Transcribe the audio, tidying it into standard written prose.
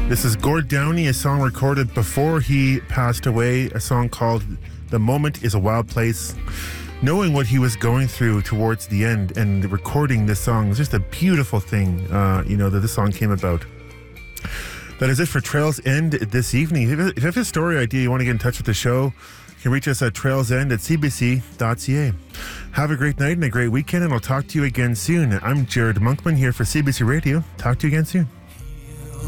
This is Gord Downie, a song recorded before he passed away, a song called The Moment is a Wild Place. Knowing what he was going through towards the end and recording this song was just a beautiful thing, that this song came about. That is it for Trails End this evening. If you have a story idea you want to get in touch with the show, you can reach us at trailsend@cbc.ca. Have a great night and a great weekend, and I'll talk to you again soon. I'm Jared Monkman here for CBC Radio. Talk to you again soon.